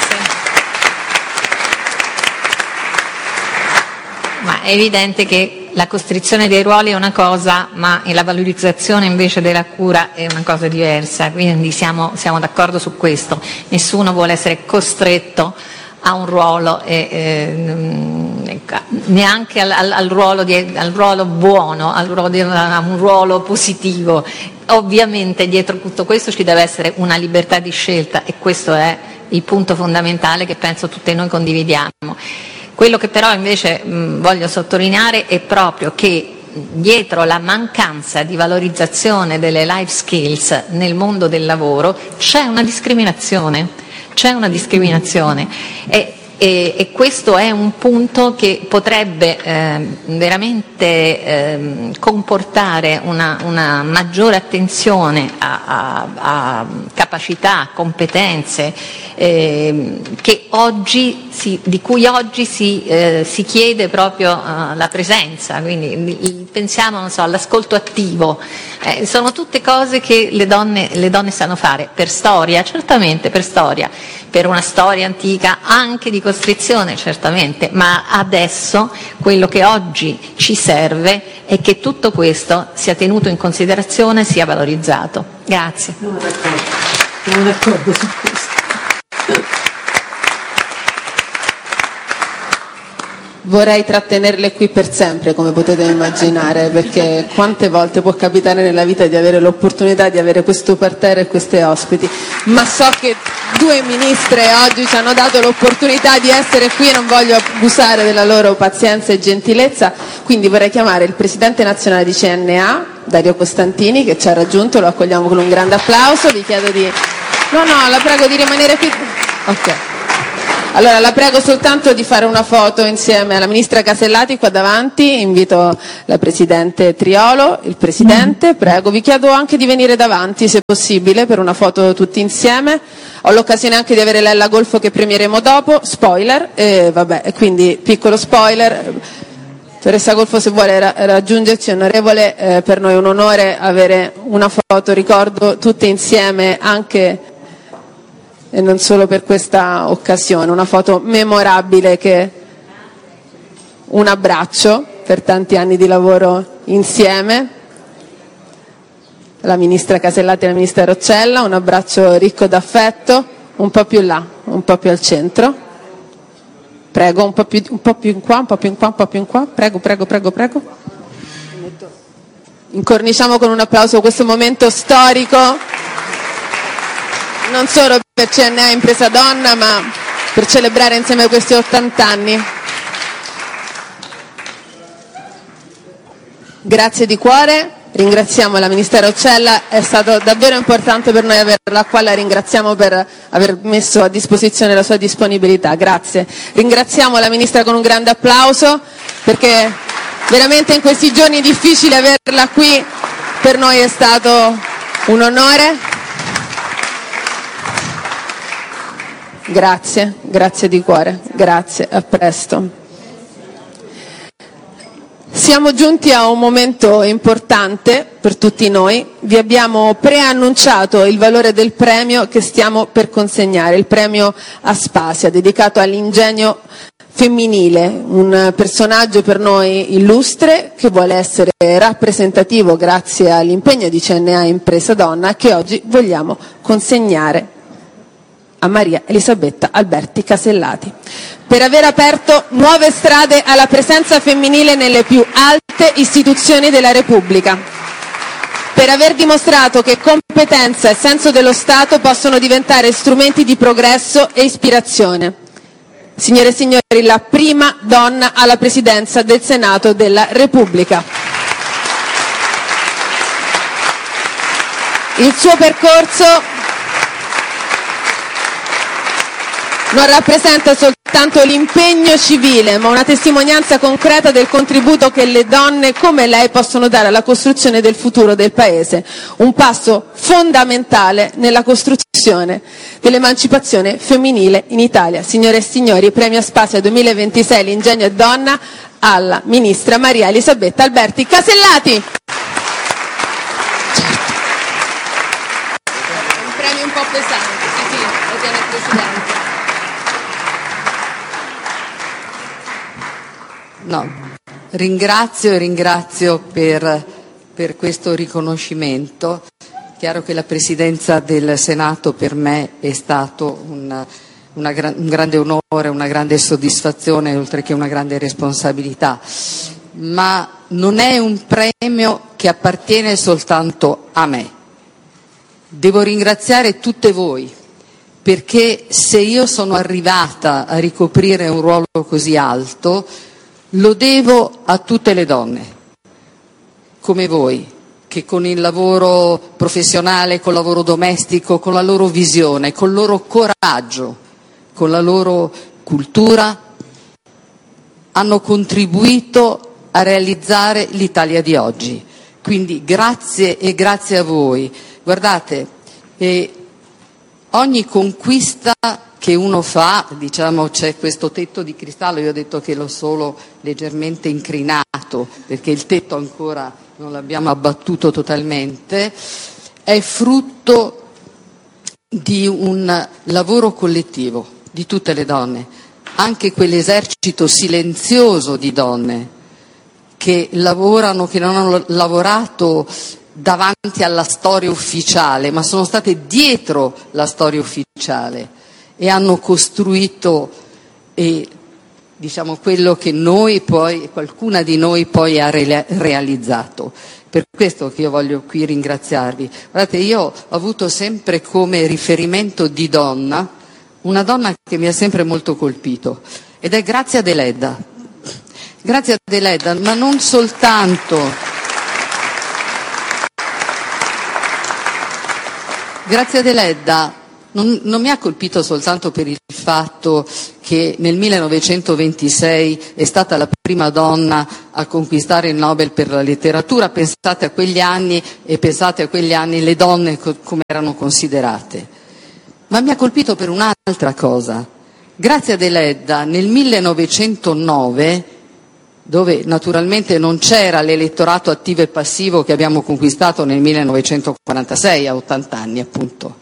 Ma è evidente che la costrizione dei ruoli è una cosa, ma la valorizzazione invece della cura è una cosa diversa, quindi siamo, siamo d'accordo su questo. Nessuno vuole essere costretto a un ruolo, e, eh, neanche al, al, al, ruolo di, al ruolo buono, al ruolo di, a un ruolo positivo. Ovviamente dietro tutto questo ci deve essere una libertà di scelta e questo è il punto fondamentale che penso tutti noi condividiamo. Quello che però invece mh, voglio sottolineare è proprio che dietro la mancanza di valorizzazione delle life skills nel mondo del lavoro c'è una discriminazione, c'è una discriminazione e, e, e questo è un punto che potrebbe eh, veramente eh, comportare una, una maggiore attenzione a, a, a capacità, competenze eh, che oggi si, di cui oggi si, eh, si chiede proprio uh, la presenza, quindi pensiamo non so, all'ascolto attivo, eh, sono tutte cose che le donne, le donne sanno fare per storia, certamente per storia, per una storia antica anche di costrizione certamente, ma adesso quello che oggi ci serve è che tutto questo sia tenuto in considerazione, sia valorizzato. Grazie. Sono d'accordo, sono d'accordo su questo. Vorrei trattenerle qui per sempre, come potete immaginare, perché quante volte può capitare nella vita di avere l'opportunità di avere questo parterre e queste ospiti, ma so che due ministre oggi ci hanno dato l'opportunità di essere qui e non voglio abusare della loro pazienza e gentilezza, quindi vorrei chiamare il Presidente nazionale di C N A, Dario Costantini, che ci ha raggiunto, lo accogliamo con un grande applauso, vi chiedo di... No, no, la prego di rimanere qui. Ok. Allora la prego soltanto di fare una foto insieme alla Ministra Casellati qua davanti, invito la Presidente Triolo, il Presidente, prego, vi chiedo anche di venire davanti se possibile per una foto tutti insieme. Ho l'occasione anche di avere Lella Golfo che premieremo dopo, spoiler, e vabbè, quindi piccolo spoiler. Teresa Golfo se vuole ra- raggiungerci, onorevole, eh, per noi è un onore avere una foto, ricordo, tutte insieme anche e non solo per questa occasione, una foto memorabile che un abbraccio per tanti anni di lavoro insieme, la Ministra Casellati e la Ministra Roccella, un abbraccio ricco d'affetto, un po' più là, un po' più al centro. Prego, un po' più, un po' più in qua, un po' più in qua, un po' più in qua. Prego, prego, prego, prego. Incorniciamo con un applauso questo momento storico, non solo per C N A Impresa Donna, ma per celebrare insieme questi ottanta anni. Grazie di cuore. Ringraziamo la Ministra Roccella, è stato davvero importante per noi averla qua, la ringraziamo per aver messo a disposizione la sua disponibilità, grazie. Ringraziamo la Ministra con un grande applauso perché veramente in questi giorni difficili averla qui per noi è stato un onore. Grazie, grazie di cuore, grazie, a presto. Siamo giunti a un momento importante per tutti noi, vi abbiamo preannunciato il valore del premio che stiamo per consegnare, il premio Aspasia, dedicato all'ingegno femminile, un personaggio per noi illustre che vuole essere rappresentativo grazie all'impegno di C N A Impresa Donna che oggi vogliamo consegnare a Maria Elisabetta Alberti Casellati, per aver aperto nuove strade alla presenza femminile nelle più alte istituzioni della Repubblica, per aver dimostrato che competenza e senso dello Stato possono diventare strumenti di progresso e ispirazione. Signore e signori, la prima donna alla presidenza del Senato della Repubblica. Il suo percorso non rappresenta soltanto l'impegno civile, ma una testimonianza concreta del contributo che le donne come lei possono dare alla costruzione del futuro del Paese. Un passo fondamentale nella costruzione dell'emancipazione femminile in Italia. Signore e signori, Premio Aspasia duemilaventisei, l'ingegno è donna, alla Ministra Maria Elisabetta Alberti Casellati. Certo. Un premio un po' pesante, sì, sì, lo tiene il Presidente. No, ringrazio e ringrazio per, per questo riconoscimento. Chiaro che la presidenza del Senato per me è stato una, una, un grande onore, una grande soddisfazione, oltre che una grande responsabilità, ma non è un premio che appartiene soltanto a me. Devo ringraziare tutte voi, perché se io sono arrivata a ricoprire un ruolo così alto, lo devo a tutte le donne, come voi, che con il lavoro professionale, col lavoro domestico, con la loro visione, col loro coraggio, con la loro cultura, hanno contribuito a realizzare l'Italia di oggi. Quindi grazie e grazie a voi. Guardate, eh, ogni conquista che uno fa, diciamo, c'è questo tetto di cristallo, io ho detto che l'ho solo leggermente incrinato, perché il tetto ancora non l'abbiamo abbattuto totalmente, è frutto di un lavoro collettivo di tutte le donne, anche quell'esercito silenzioso di donne che lavorano, che non hanno lavorato davanti alla storia ufficiale, ma sono state dietro la storia ufficiale e hanno costruito eh, diciamo quello che noi poi, qualcuna di noi poi ha re- realizzato. Per questo che io voglio qui ringraziarvi. Guardate, io ho avuto sempre come riferimento di donna una donna che mi ha sempre molto colpito, ed è Grazia Deledda. Grazia Deledda, ma non soltanto. Grazia Deledda non, non mi ha colpito soltanto per il fatto che che nel millenovecentoventisei è stata la prima donna a conquistare il Nobel per la letteratura. Pensate a quegli anni e pensate a quegli anni le donne co- come erano considerate. Ma mi ha colpito per un'altra cosa. Grazia Deledda nel millenovecentonove, dove naturalmente non c'era l'elettorato attivo e passivo che abbiamo conquistato nel millenovecentoquarantasei, a ottanta anni appunto,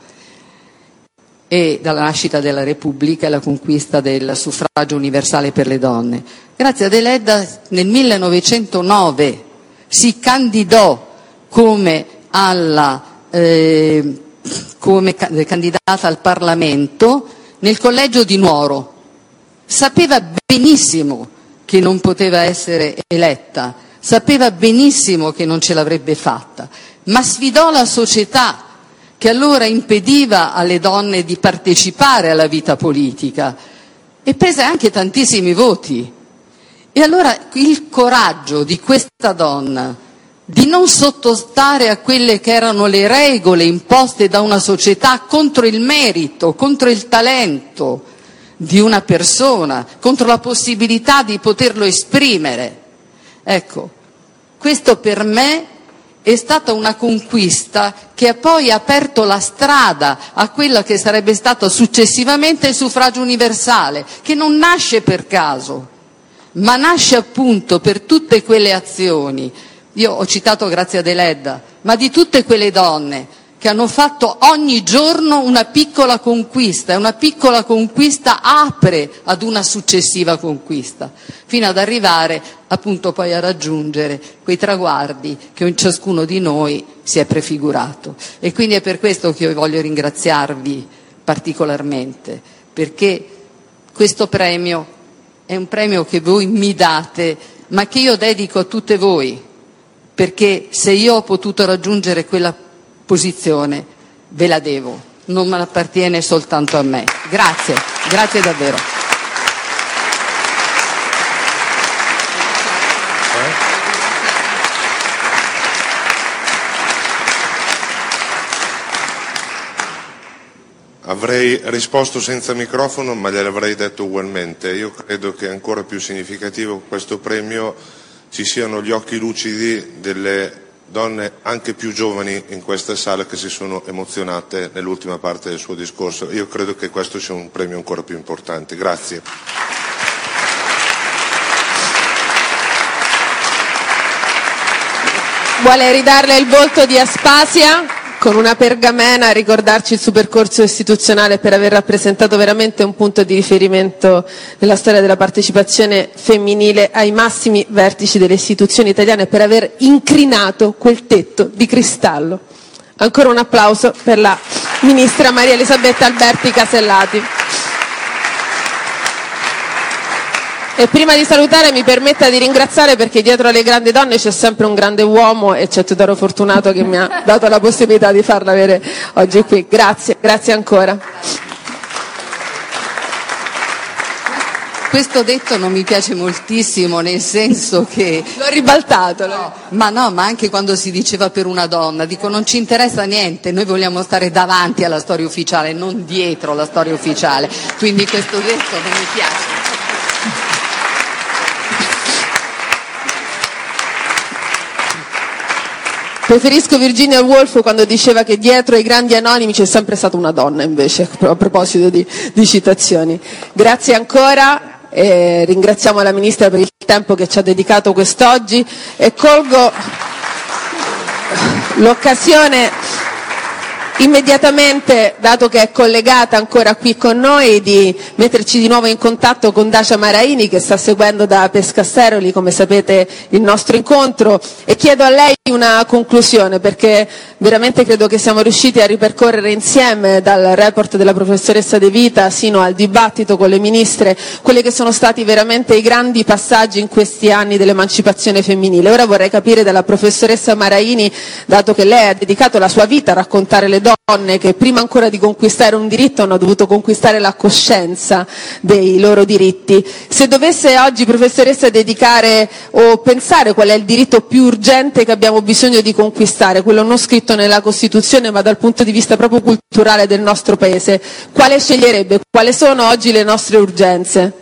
e dalla nascita della Repubblica e la conquista del suffragio universale per le donne. Grazia Deledda nel millenovecentonove si candidò come, alla, eh, come candidata al Parlamento nel collegio di Nuoro. Sapeva benissimo che non poteva essere eletta, sapeva benissimo che non ce l'avrebbe fatta, ma sfidò la società che allora impediva alle donne di partecipare alla vita politica e prese anche tantissimi voti. E allora il coraggio di questa donna di non sottostare a quelle che erano le regole imposte da una società contro il merito, contro il talento di una persona, contro la possibilità di poterlo esprimere. Ecco, questo per me è stata una conquista che ha poi aperto la strada a quella che sarebbe stato successivamente il suffragio universale, che non nasce per caso, ma nasce appunto per tutte quelle azioni. Io ho citato Grazia Deledda, ma di tutte quelle donne che hanno fatto ogni giorno una piccola conquista, e una piccola conquista apre ad una successiva conquista, fino ad arrivare appunto poi a raggiungere quei traguardi che ciascuno di noi si è prefigurato. E quindi è per questo che io voglio ringraziarvi particolarmente, perché questo premio è un premio che voi mi date, ma che io dedico a tutte voi, perché se io ho potuto raggiungere quella posizione ve la devo, non me appartiene soltanto a me. Grazie, grazie davvero. Avrei risposto senza microfono, ma gliel'avrei detto ugualmente. Io credo che ancora più significativo questo premio ci siano gli occhi lucidi delle donne anche più giovani in questa sala che si sono emozionate nell'ultima parte del suo discorso. Io credo che questo sia un premio ancora più importante. Grazie. Vuole ridarle il volto di Aspasia con una pergamena a ricordarci il suo percorso istituzionale per aver rappresentato veramente un punto di riferimento nella storia della partecipazione femminile ai massimi vertici delle istituzioni italiane, per aver incrinato quel tetto di cristallo. Ancora un applauso per la ministra Maria Elisabetta Alberti Casellati. E prima di salutare mi permetta di ringraziare, perché dietro alle grandi donne c'è sempre un grande uomo, e c'è Teodoro Fortunato che mi ha dato la possibilità di farla avere oggi qui. Grazie, grazie ancora. Questo detto non mi piace moltissimo, nel senso che... L'ho ribaltato. No, ma no, ma anche quando si diceva per una donna, dico non ci interessa niente, noi vogliamo stare davanti alla storia ufficiale, non dietro la storia ufficiale, quindi questo detto non mi piace. Preferisco Virginia Woolf quando diceva che dietro ai grandi anonimi c'è sempre stata una donna, invece, a proposito di, di citazioni. Grazie ancora, e ringraziamo la Ministra per il tempo che ci ha dedicato quest'oggi, e colgo l'occasione immediatamente, dato che è collegata ancora qui con noi, di metterci di nuovo in contatto con Dacia Maraini, che sta seguendo da Pescasseroli, come sapete, il nostro incontro, e chiedo a lei una conclusione, perché veramente credo che siamo riusciti a ripercorrere insieme, dal report della professoressa De Vita sino al dibattito con le ministre, quelli che sono stati veramente i grandi passaggi in questi anni dell'emancipazione femminile. Ora vorrei capire dalla professoressa Maraini, dato che lei ha dedicato la sua vita a raccontare le donne, donne che prima ancora di conquistare un diritto hanno dovuto conquistare la coscienza dei loro diritti. Se dovesse oggi, professoressa, dedicare o pensare qual è il diritto più urgente che abbiamo bisogno di conquistare, quello non scritto nella Costituzione ma dal punto di vista proprio culturale del nostro Paese, quale sceglierebbe? Quali sono oggi le nostre urgenze?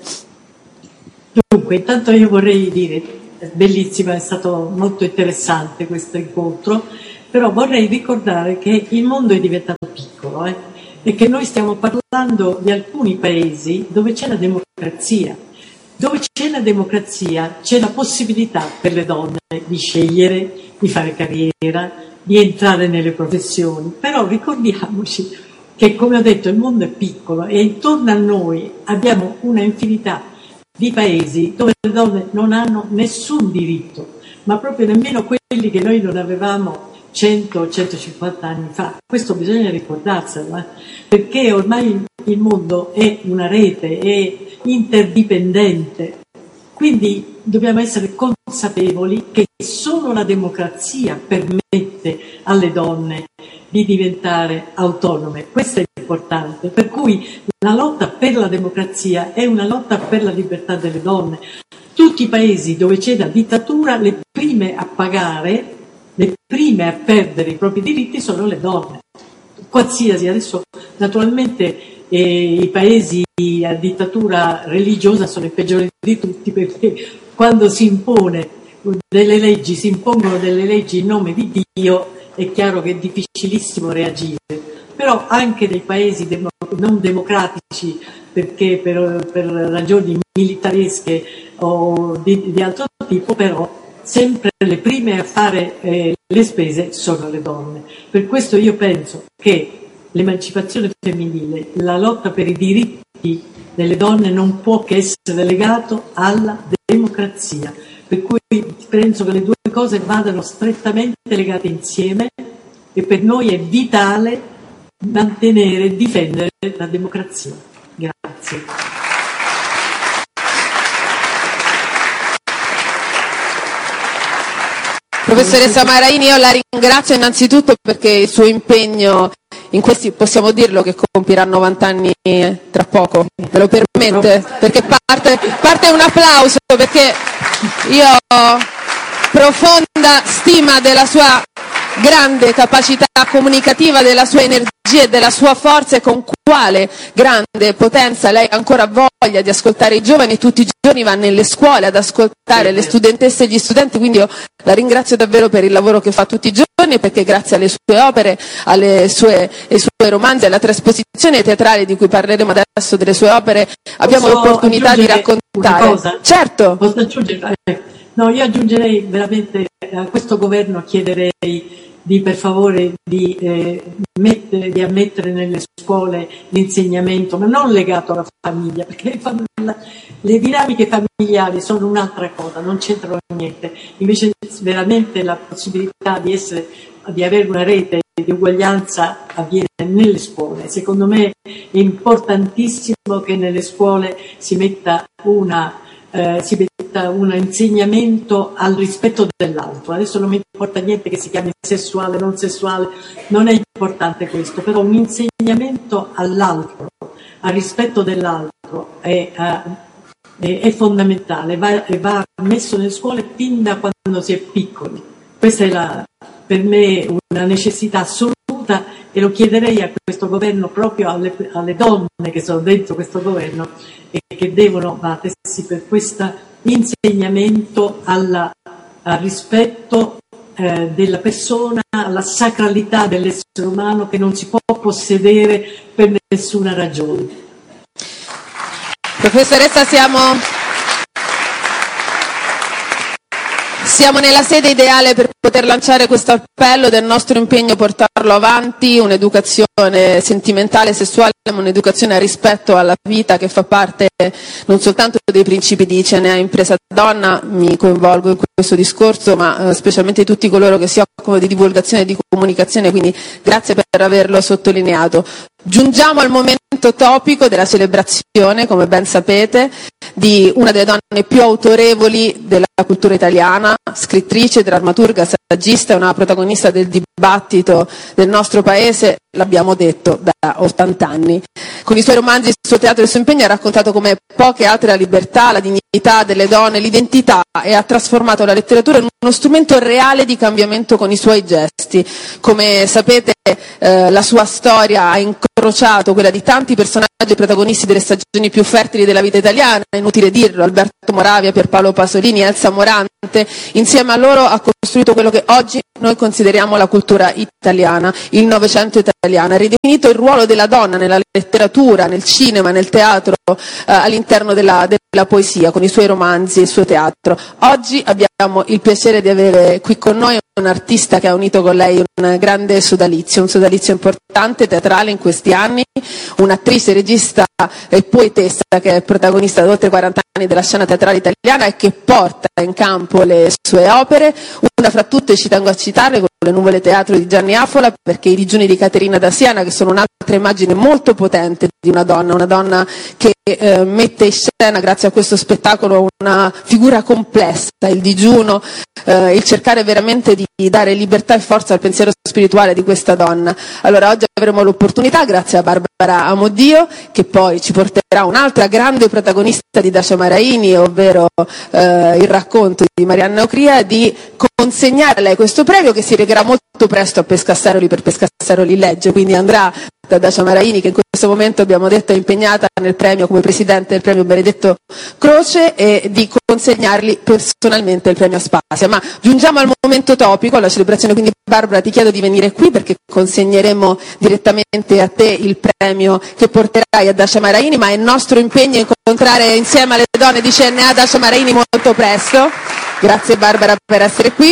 Dunque, intanto io vorrei dire, è bellissima, è stato molto interessante questo incontro, però vorrei ricordare che il mondo è diventato piccolo eh, e che noi stiamo parlando di alcuni paesi dove c'è la democrazia. Dove c'è la democrazia c'è la possibilità per le donne di scegliere, di fare carriera, di entrare nelle professioni, però ricordiamoci che, come ho detto, il mondo è piccolo e intorno a noi abbiamo una infinità di paesi dove le donne non hanno nessun diritto, ma proprio nemmeno quelli che noi non avevamo cento centocinquanta anni fa. Questo bisogna ricordarselo, eh? Perché ormai il mondo è una rete, è interdipendente, quindi dobbiamo essere consapevoli che solo la democrazia permette alle donne di diventare autonome. Questo è importante, per cui la lotta per la democrazia è una lotta per la libertà delle donne. Tutti i paesi dove c'è la dittatura, le prime a pagare, le prime a perdere i propri diritti sono le donne. Qualsiasi, adesso naturalmente eh, i paesi a dittatura religiosa sono i peggiori di tutti, perché quando si impone delle leggi, si impongono delle leggi in nome di Dio, è chiaro che è difficilissimo reagire. Però anche nei paesi demo- non democratici, perché per, per ragioni militaresche o di, di altro tipo, però sempre le prime a fare eh, le spese sono le donne. Per questo io penso che l'emancipazione femminile, la lotta per i diritti delle donne non può che essere legato alla democrazia. Per cui penso che le due cose vadano strettamente legate insieme e per noi è vitale mantenere e difendere la democrazia. Grazie. Professoressa Maraini, io la ringrazio innanzitutto perché il suo impegno in questi, possiamo dirlo, che compirà novanta anni tra poco, me lo permette? Perché parte, parte un applauso, perché io ho profonda stima della sua grande capacità comunicativa, della sua energia e della sua forza, e con quale grande potenza lei ha ancora voglia di ascoltare i giovani. Tutti i giorni va nelle scuole ad ascoltare le studentesse e gli studenti, quindi io la ringrazio davvero per il lavoro che fa tutti i giorni, perché grazie alle sue opere, alle sue, ai suoi romanzi, alla trasposizione teatrale di cui parleremo adesso delle sue opere, abbiamo Posso l'opportunità di raccontare. Una cosa? Certo. Posso aggiungere? No, io aggiungerei veramente a questo governo, chiederei di per favore di, eh, mettere, di ammettere nelle scuole l'insegnamento, ma non legato alla famiglia, perché le, famiglie, le dinamiche familiari sono un'altra cosa, non c'entrano niente. Invece veramente la possibilità di, essere, di avere una rete di uguaglianza avviene nelle scuole. Secondo me è importantissimo che nelle scuole si metta una Eh, si metta un insegnamento al rispetto dell'altro. Adesso non mi importa niente che si chiami sessuale, non sessuale, non è importante questo, però un insegnamento all'altro, al rispetto dell'altro è, è, è fondamentale, va, va messo nelle scuole fin da quando si è piccoli. Questa è la, per me una necessità assoluta, e lo chiederei a questo governo, proprio alle, alle donne che sono dentro questo governo e che devono battersi per questo insegnamento alla, al rispetto eh, della persona, alla sacralità dell'essere umano, che non si può possedere per nessuna ragione. Professoressa, siamo... Siamo nella sede ideale per poter lanciare questo appello del nostro impegno, portarlo avanti, un'educazione sentimentale, sessuale, ma un'educazione al rispetto alla vita, che fa parte non soltanto dei principi di C N A Impresa Donna, mi coinvolgo in questo discorso, ma eh, specialmente tutti coloro che si occupano di divulgazione e di comunicazione, quindi grazie per averlo sottolineato. Giungiamo al momento momento topico della celebrazione, come ben sapete, di una delle donne più autorevoli della cultura italiana, scrittrice, drammaturga, saggista, una protagonista del dibattito del nostro paese, l'abbiamo detto, da ottanta anni. Con i suoi romanzi, il suo teatro e il suo impegno ha raccontato come poche altre la libertà, la dignità delle donne, l'identità, e ha trasformato la letteratura in uno strumento reale di cambiamento con i suoi gesti. Come sapete, eh, la sua storia ha incrociato quella di tanti personaggi protagonisti delle stagioni più fertili della vita italiana, è inutile dirlo, Alberto Moravia, Pierpaolo Pasolini, Elsa Morante. Insieme a loro ha costruito quello che oggi noi consideriamo la cultura italiana, il Novecento italiano, ha ridefinito il ruolo della donna nella letteratura, nel cinema, nel teatro, eh, all'interno della, della poesia, con i suoi romanzi e il suo teatro. Oggi abbiamo il piacere di avere qui con noi un artista che ha unito con lei un grande sodalizio, un sodalizio importante, teatrale in questi anni, un'attrice, regista e poetessa che è protagonista da oltre quaranta anni della scena teatrale italiana e che porta in campo le sue opere. Una fra tutte ci tengo a citarle, con Le nuvole teatro di Gianni Affola, perché I digiuni di Caterina da Siena, che sono un'altra immagine molto potente di una donna, una donna che eh, mette in scena, grazie a questo spettacolo, una figura complessa, il digiuno, eh, il cercare veramente di dare libertà e forza al pensiero spirituale di questa donna. Allora oggi avremo l'opportunità, grazie a Barbara Amodio, che poi ci porterà un'altra grande protagonista di Dacia Maraini, ovvero eh, il racconto di Marianna Ocria, di consegnare a lei questo premio, che si regherà molto presto a Pescasseroli per Pescasseroli legge, quindi andrà da Dacia Maraini, che in questo momento abbiamo detto è impegnata nel premio come presidente del premio Benedetto Croce, e di consegnargli personalmente il premio Aspasia. Ma giungiamo al momento topico, alla celebrazione, quindi Barbara ti chiedo di venire qui perché consegneremo direttamente a te il premio che porterai a Dacia Maraini, ma è nostro impegno incontrare insieme alle donne di C N A Dacia Maraini molto presto. Grazie Barbara per essere qui.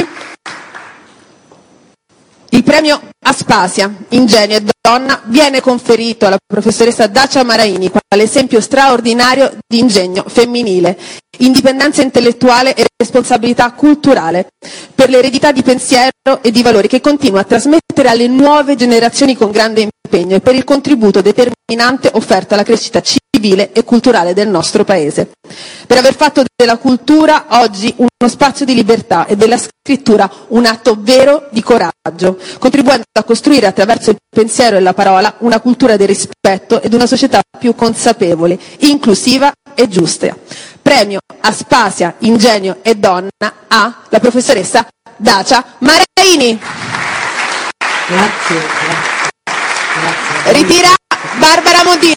Il premio Aspasia, Ingegno e Donna, viene conferito alla professoressa Dacia Maraini quale esempio straordinario di ingegno femminile, indipendenza intellettuale e responsabilità culturale, per l'eredità di pensiero e di valori che continua a trasmettere alle nuove generazioni con grande impegno, e per il contributo determinante offerto alla crescita civile e culturale del nostro Paese. Per aver fatto della cultura oggi uno spazio di libertà e della scrittura un atto vero di coraggio, contribuendo a costruire attraverso il pensiero e la parola una cultura del rispetto ed una società più consapevole, inclusiva e giusta. Premio Aspasia, Ingegno e Donna a la professoressa Dacia Maraini. Grazie, grazie. Grazie. Ritira Barbara Amodio.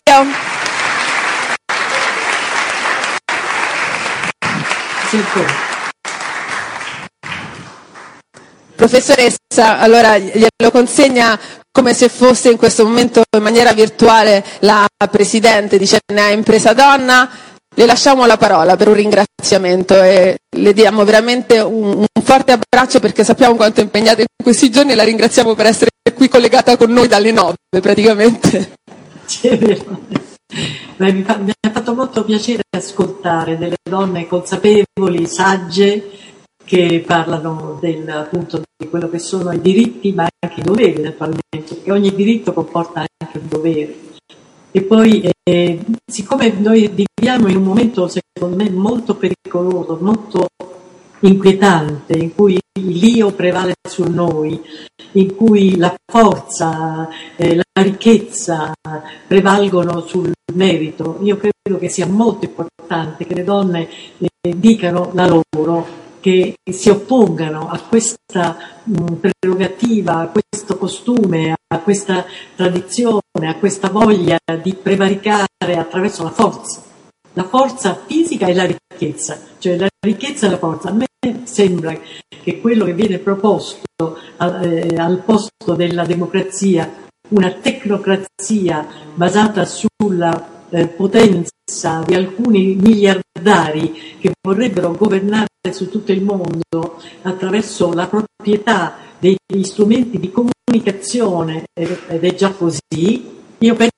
Professoressa, allora glielo consegna come se fosse in questo momento in maniera virtuale la Presidente di C N A Impresa Donna. Le lasciamo la parola per un ringraziamento e le diamo veramente un, un forte abbraccio, perché sappiamo quanto è impegnata in questi giorni, e la ringraziamo per essere qui collegata con noi dalle nove praticamente. Sì, è vero. Beh, mi, fa, mi ha fatto molto piacere ascoltare delle donne consapevoli, sagge, che parlano del, appunto, di quello che sono i diritti ma anche i doveri naturalmente, perché ogni diritto comporta anche un dovere. E poi eh, siccome noi viviamo in un momento secondo me molto pericoloso, molto inquietante, in cui l'io prevale su noi, in cui la forza, eh, la ricchezza prevalgono sul merito, io credo che sia molto importante che le donne eh, dicano la loro, che si oppongano a questa mh, prerogativa, a questo costume, a questa tradizione, a questa voglia di prevaricare attraverso la forza, la forza fisica e la ricchezza, cioè la ricchezza e la forza. A me sembra che quello che viene proposto eh, al posto della democrazia, una tecnocrazia basata sulla eh, potenza di alcuni miliardari che vorrebbero governare su tutto il mondo attraverso la proprietà degli strumenti di comunicazione, ed è già così. Io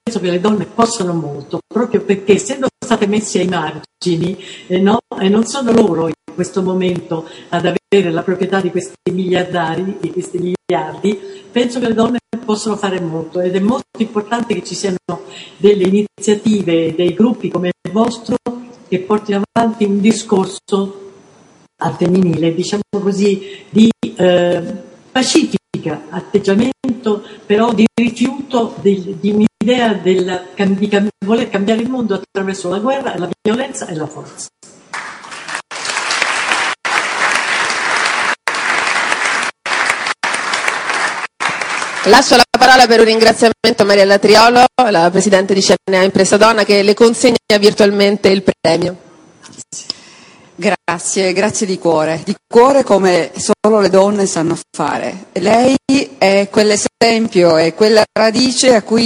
che le donne possano molto, proprio perché essendo state messe ai margini, eh, no, e non sono loro in questo momento ad avere la proprietà di questi miliardari, di questi miliardi, penso che le donne possono fare molto ed è molto importante che ci siano delle iniziative, dei gruppi come il vostro che portino avanti un discorso al femminile, diciamo così, di eh, pacifica atteggiamento, però di rifiuto del, di un'idea del, di cam- voler cambiare il mondo attraverso la guerra, la violenza e la forza. Lascio la parola per un ringraziamento a Mariella Triolo, la Presidente di C N A Impresa Donna, che le consegna virtualmente il premio. Grazie, grazie di cuore, di cuore come solo le donne sanno fare. Lei è quell'esempio, è quella radice a cui